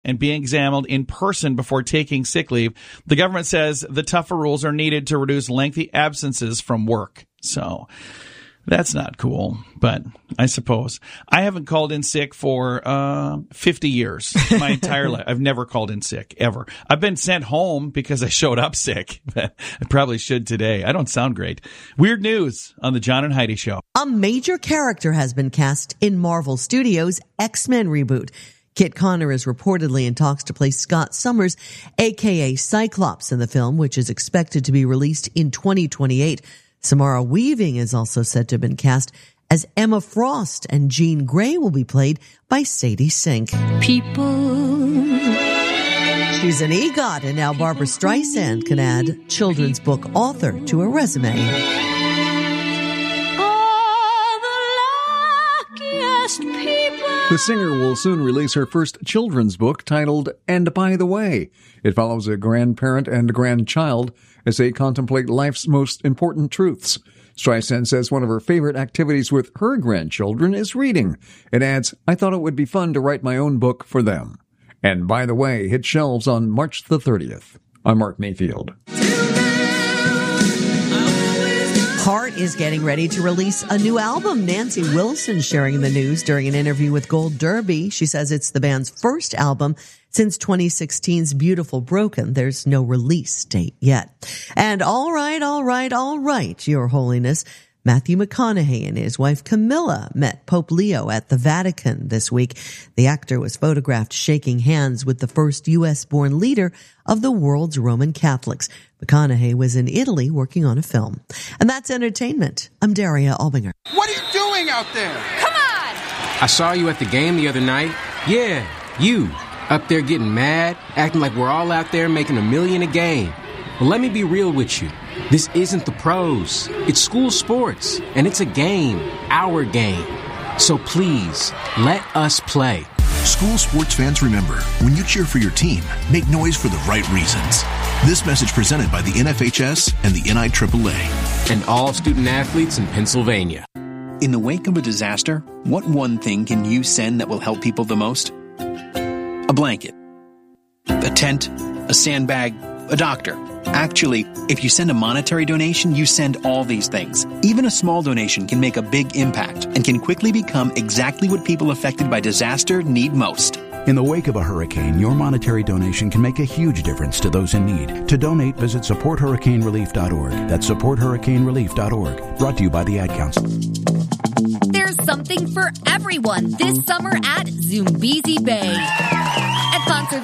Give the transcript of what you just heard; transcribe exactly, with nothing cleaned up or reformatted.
and being examined in person before taking sick leave. The government says the tougher rules are needed to reduce lengthy absences from work. So that's not cool, but I suppose. I haven't called in sick for uh fifty years, my entire life. I've never called in sick, ever. I've been sent home because I showed up sick, but I probably should today. I don't sound great. Weird news on the John and Heidi Show. A major character has been cast in Marvel Studios' X-Men reboot. Kit Connor is reportedly in talks to play Scott Summers, a k a. Cyclops, in the film, which is expected to be released in twenty twenty-eight. Samara Weaving is also said to have been cast as Emma Frost, and Jean Grey will be played by Sadie Sink. People. She's an EGOT, and now Barbara Streisand can add children's book author to her resume. The singer will soon release her first children's book titled And By the Way. It follows a grandparent and grandchild as they contemplate life's most important truths. Streisand says one of her favorite activities with her grandchildren is reading. It adds, I thought it would be fun to write my own book for them. And By the Way hit shelves on March the thirtieth. I'm Mark Mayfield. Heart is getting ready to release a new album. Nancy Wilson sharing the news during an interview with Gold Derby. She says it's the band's first album since twenty sixteen's Beautiful Broken. There's no release date yet. And all right, all right, all right, Your Holiness. Matthew McConaughey and his wife Camilla met Pope Leo at the Vatican this week. The actor was photographed shaking hands with the first U S-born leader of the world's Roman Catholics. McConaughey was in Italy working on a film. And that's entertainment. I'm Daria Albinger. What are you doing out there? Come on! I saw you at the game the other night. Yeah, you. Up there getting mad, acting like we're all out there making a million a game. Well, let me be real with you. This isn't the pros. It's school sports, and it's a game, our game. So please, let us play. School sports fans, remember, when you cheer for your team, make noise for the right reasons. This message presented by the N F H S and the N I triple A. And all student athletes in Pennsylvania. In the wake of a disaster, what one thing can you send that will help people the most? A blanket, a tent, a sandbag, a doctor. Actually, if you send a monetary donation, you send all these things. Even a small donation can make a big impact and can quickly become exactly what people affected by disaster need most. In the wake of a hurricane, your monetary donation can make a huge difference to those in need. To donate, visit support hurricane relief dot org. That's support hurricane relief dot org. Brought to you by the Ad Council. There's something for everyone this summer at Zoombezi Bay.